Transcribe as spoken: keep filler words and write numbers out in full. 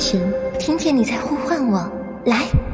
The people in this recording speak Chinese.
神，听见你在呼唤我，来。